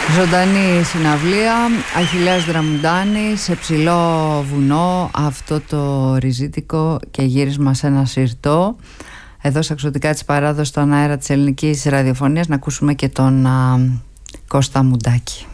Ζωντανή συναυλία, Αχιλλέας Δραμουντάνης, σε ψηλό βουνό, αυτό το ριζίτικο και γύρισμα σε ένα συρτό. Εδώ στα Εξωτικά της Παράδοσης, στον αέρα της ελληνικής ραδιοφωνίας, να ακούσουμε και τον Κώστα Μουντάκη.